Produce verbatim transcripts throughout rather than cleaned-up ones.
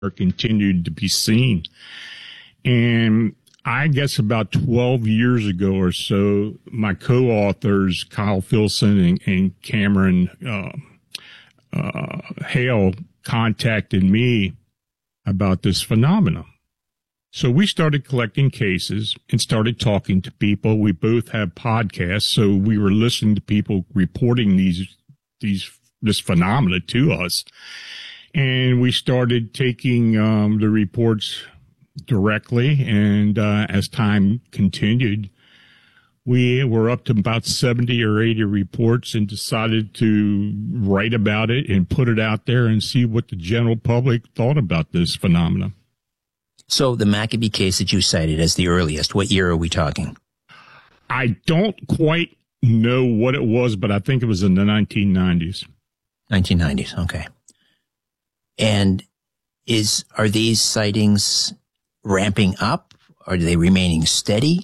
continued to be seen. And I guess about twelve years ago or so, my co-authors, Kyle Filson and, and Cameron uh, uh, Hale, contacted me about this phenomenon. So we started collecting cases and started talking to people. We both have podcasts, so we were listening to people reporting these, these, this phenomena to us. And we started taking um, the reports directly. And uh, as time continued, we were up to about seventy or eighty reports and decided to write about it and put it out there and see what the general public thought about this phenomenon. So the Maccabee case that you cited as the earliest, what year are we talking? I don't quite know what it was, but I think it was in the nineteen nineties. nineteen nineties, okay. And is are these sightings ramping up? Are they remaining steady?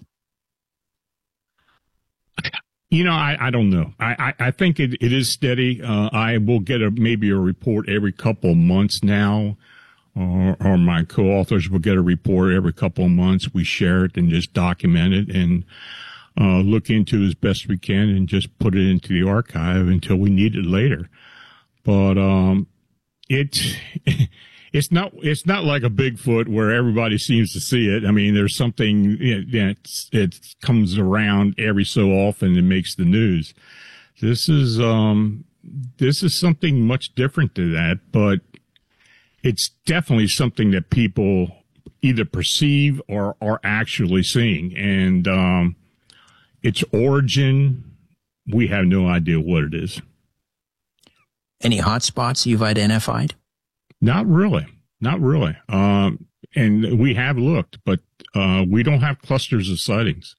You know, I, I don't know. I, I, I think it, it is steady. Uh, I will get a, maybe a report every couple of months now. Or, or my co-authors will get a report every couple of months. We share it and just document it and uh, look into it as best we can and just put it into the archive until we need it later. But um, it it's not it's not like a Bigfoot where everybody seems to see it. I mean, there's something that it comes around every so often and makes the news. This is um this is something much different to that, but it's definitely something that people either perceive or are actually seeing. And um, its origin, we have no idea what it is. Any hot spots you've identified? Not really. Not really. Um, and we have looked, but uh, we don't have clusters of sightings.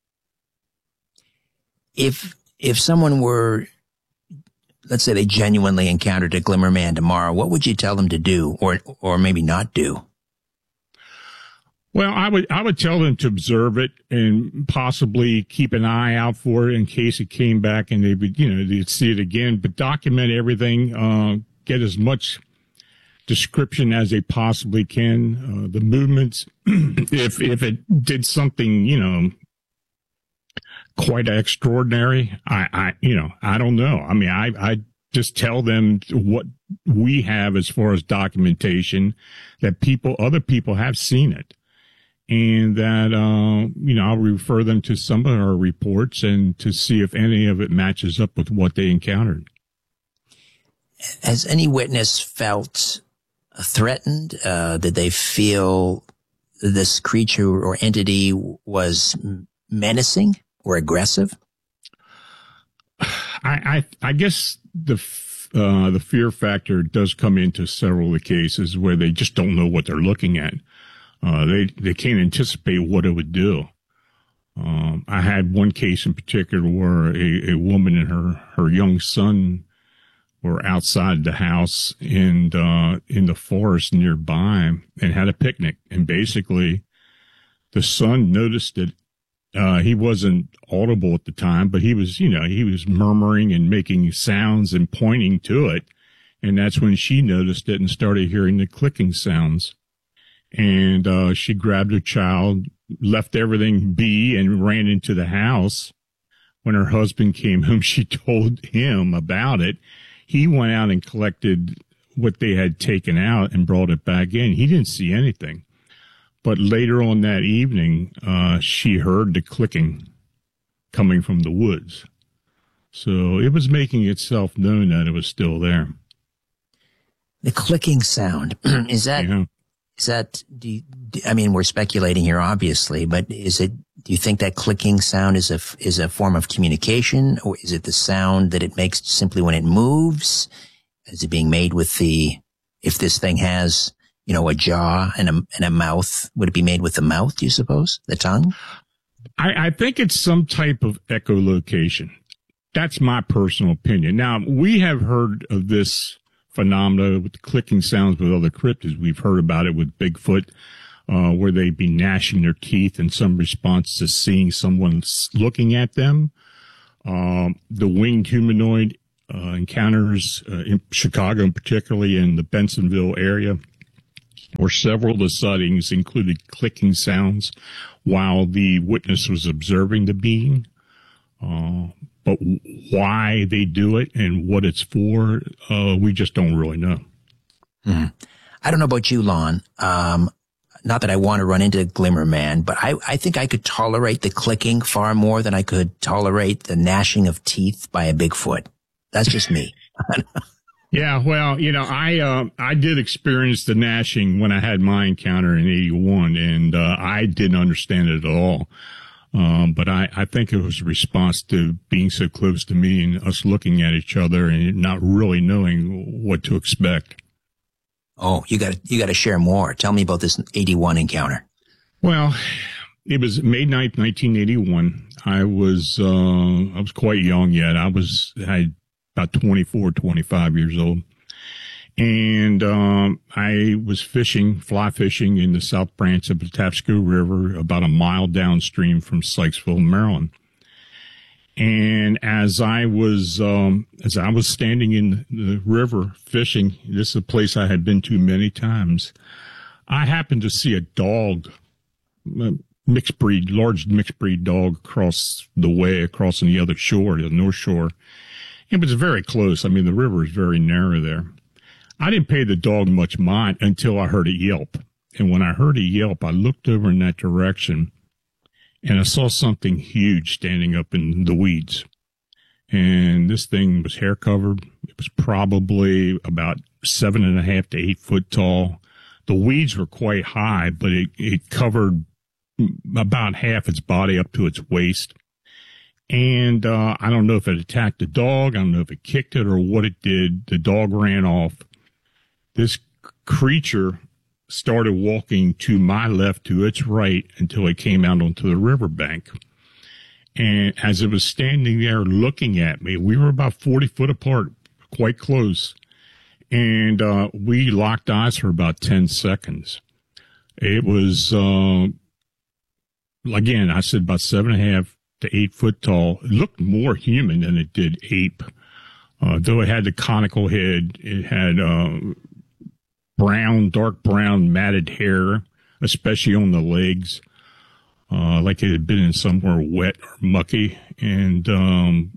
If if someone were... let's say they genuinely encountered a glimmer man tomorrow, what would you tell them to do or or maybe not do? Well, I would I would tell them to observe it and possibly keep an eye out for it in case it came back and they would, you know, they'd see it again, but document everything, uh, get as much description as they possibly can, uh, the movements. if if it did something, you know, quite extraordinary, I, I, you know, I don't know. I mean, I, I just tell them what we have as far as documentation, that people, other people have seen it, and that, uh, you know, I'll refer them to some of our reports and to see if any of it matches up with what they encountered. Has any witness felt threatened? Uh, did they feel this creature or entity was menacing or aggressive? I, I, I guess the uh, the fear factor does come into several of the cases where they just don't know what they're looking at. Uh, they they can't anticipate what it would do. Um, I had one case in particular where a, a woman and her her young son were outside the house and uh, in the forest nearby and had a picnic, and basically the son noticed that. Uh, he wasn't audible at the time, but he was, you know, he was murmuring and making sounds and pointing to it. And that's when she noticed it and started hearing the clicking sounds. And uh, she grabbed her child, left everything be, and ran into the house. When her husband came home, she told him about it. He went out and collected what they had taken out and brought it back in. He didn't see anything. But later on that evening, uh, she heard the clicking coming from the woods. So it was making itself known that it was still there. The clicking sound, is that, yeah. is that, do you, I mean, we're speculating here, obviously, but is it, do you think that clicking sound is a, is a form of communication, or is it the sound that it makes simply when it moves? Is it being made with the, if this thing has, you know, a jaw and a, and a mouth, would it be made with the mouth, do you suppose? The tongue? I, I think it's some type of echolocation. That's my personal opinion. Now, we have heard of this phenomena with the clicking sounds with other cryptids. We've heard about it with Bigfoot, uh, where they'd be gnashing their teeth in some response to seeing someone looking at them. Um, the winged humanoid uh, encounters uh, in Chicago, particularly in the Bensonville area. or several of the sightings included clicking sounds while the witness was observing the being. Uh, but why they do it and what it's for, uh, we just don't really know. Hmm. I don't know about you, Lon. Um, not that I want to run into Glimmer Man, but I, I think I could tolerate the clicking far more than I could tolerate the gnashing of teeth by a Bigfoot. That's just me. Yeah, well, you know, I uh, I did experience the gnashing when I had my encounter in eighty-one, and uh, I didn't understand it at all. Um, but I, I think it was a response to being so close to me and us looking at each other and not really knowing what to expect. Oh, you got you got to share more. Tell me about this eighty-one encounter. Well, it was May ninth, nineteen eighty-one. I was uh, I was quite young yet. I was I. about twenty-four, twenty-five years old. And um, I was fishing, fly fishing in the South Branch of the Patapsco River, about a mile downstream from Sykesville, Maryland. And as I was um, as I was standing in the river fishing, this is a place I had been to many times, I happened to see a dog, a mixed breed, large mixed breed dog across the way, across on the other shore, the North Shore. It was very close. I mean, the river is very narrow there. I didn't pay the dog much mind until I heard a yelp. And when I heard a yelp, I looked over in that direction, and I saw something huge standing up in the weeds. And this thing was hair covered. It was probably about seven and a half to eight foot tall. The weeds were quite high, but it, it covered about half its body up to its waist. And uh, I don't know if it attacked the dog. I don't know if it kicked it or what it did. The dog ran off. This creature started walking to my left, to its right, until it came out onto the riverbank. And as it was standing there looking at me, we were about forty foot apart, quite close. And uh, we locked eyes for about ten seconds. It was, uh, again, I said about seven and a half to eight foot tall. It looked more human than it did ape. Uh, though it had the conical head, it had uh, brown, dark brown matted hair, especially on the legs, uh, like it had been in somewhere wet or mucky. And um,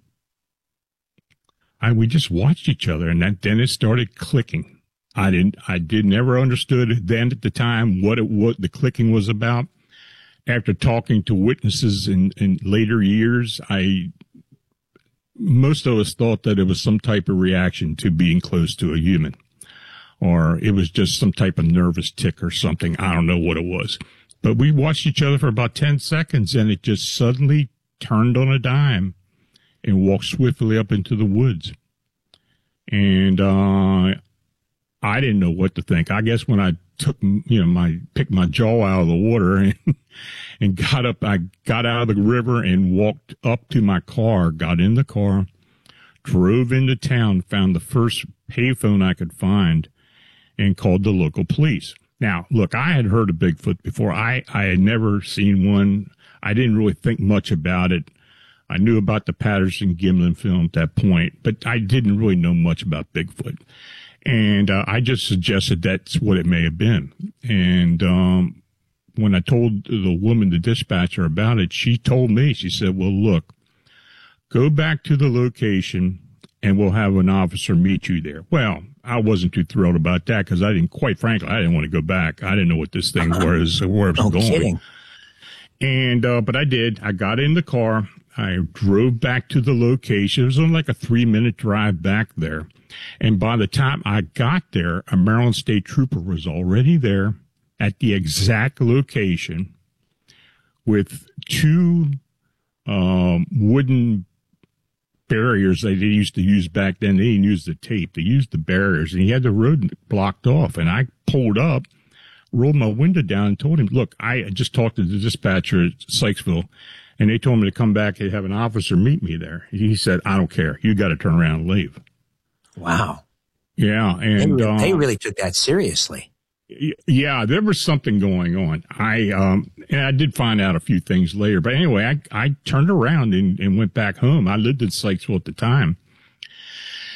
I we just watched each other, and that, then it started clicking. I didn't, I did never understood then at the time what it what the clicking was about. After talking to witnesses in, in later years, I most of us thought that it was some type of reaction to being close to a human, or it was just some type of nervous tick or something. I don't know what it was. But we watched each other for about ten seconds, and it just suddenly turned on a dime and walked swiftly up into the woods. And uh, I didn't know what to think. I guess when I took, you know, my, picked my jaw out of the water and, and got up, I got out of the river and walked up to my car, got in the car, drove into town, found the first payphone I could find, and called the local police. Now, look, I had heard of Bigfoot before. I, I had never seen one. I didn't really think much about it. I knew about the Patterson-Gimlin film at that point, but I didn't really know much about Bigfoot. And uh, I just suggested that's what it may have been. And um, when I told the woman, the dispatcher, about it, she told me, she said, well, look, go back to the location and we'll have an officer meet you there. Well, I wasn't too thrilled about that because I didn't, quite frankly, I didn't want to go back. I didn't know what this thing was, where it was no going. Kidding. And, uh, but I did. I got in the car. I drove back to the location. It was only like a three minute drive back there. And by the time I got there, a Maryland State Trooper was already there at the exact location with two um, wooden barriers that they used to use back then. They didn't use the tape. They used the barriers, and he had the road blocked off. And I pulled up, rolled my window down, and told him, look, I just talked to the dispatcher at Sykesville, and they told me to come back and have an officer meet me there. He said, I don't care. You got to turn around and leave. Wow. Yeah. And they, uh, they really took that seriously. Yeah, there was something going on. I, um, and I did find out a few things later, but anyway, I, I turned around and, and went back home. I lived in Sykesville at the time.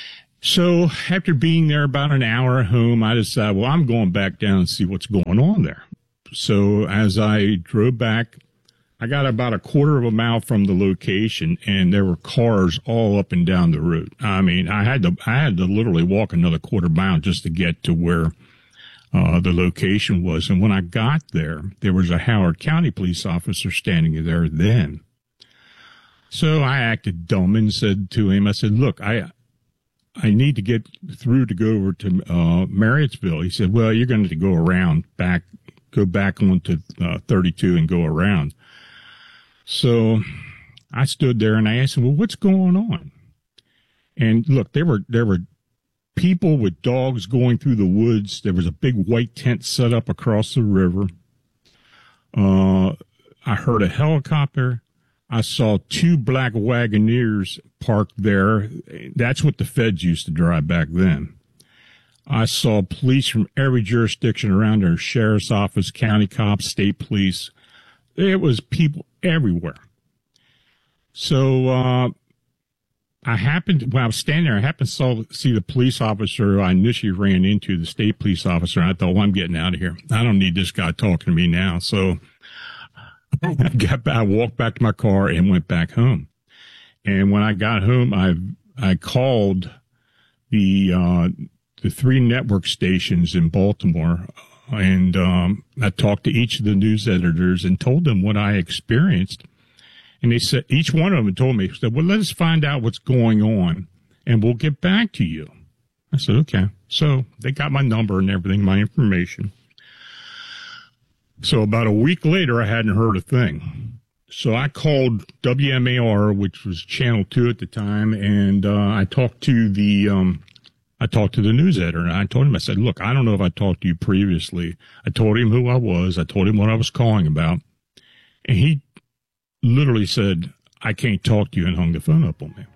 So after being there about an hour at home, I decided, well, I'm going back down and see what's going on there. So as I drove back, I got about a quarter of a mile from the location, and there were cars all up and down the route. I mean, I had to, I had to literally walk another quarter mile just to get to where uh, the location was. And when I got there, there was a Howard County police officer standing there then. So I acted dumb and said to him, I said, look, I, I need to get through to go over to uh, Marriottsville. He said, well, you're going to go around back, go back onto uh, thirty-two and go around. So I stood there and I asked him, well, what's going on? And look, there were, there were people with dogs going through the woods. There was a big white tent set up across the river. Uh, I heard a helicopter. I saw two black Wagoneers parked there. That's what the feds used to drive back then. I saw police from every jurisdiction around there, sheriff's office, county cops, state police. It was people everywhere. So uh, I happened, when I was standing there, I happened to saw, see the police officer I initially ran into, the state police officer, and I thought, well, I'm getting out of here. I don't need this guy talking to me now. So I got back, I walked back to my car and went back home. And when I got home, I I called the uh, the three network stations in Baltimore, and um, I talked to each of the news editors and told them what I experienced. And they said, each one of them told me, said, well, let us find out what's going on, and we'll get back to you. I said, okay. So they got my number and everything, my information. So about a week later, I hadn't heard a thing. So I called W M A R, which was Channel two at the time, and uh, I talked to the um, I talked to the news editor, and I told him, I said, look, I don't know if I talked to you previously. I told him who I was. I told him what I was calling about. And he literally said, I can't talk to you, and hung the phone up on me.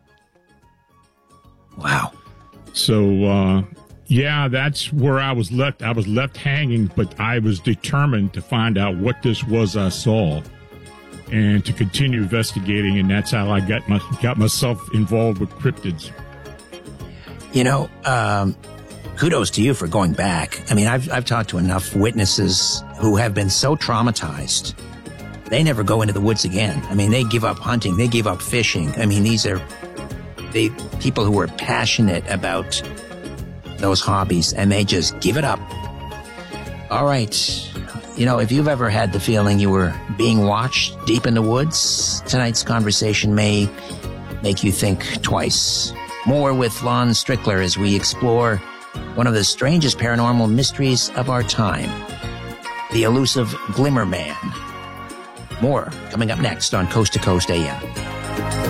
Wow. So, uh, yeah, that's where I was left. I was left hanging, but I was determined to find out what this was I saw and to continue investigating. And that's how I got my, got myself involved with cryptids. You know, um, kudos to you for going back. I mean, I've, I've talked to enough witnesses who have been so traumatized. They never go into the woods again. I mean, they give up hunting. They give up fishing. I mean, these are they people who are passionate about those hobbies, and they just give it up. All right. You know, if you've ever had the feeling you were being watched deep in the woods, tonight's conversation may make you think twice. More with Lon Strickler as we explore one of the strangest paranormal mysteries of our time, the elusive Glimmer Man. More coming up next on Coast to Coast A M.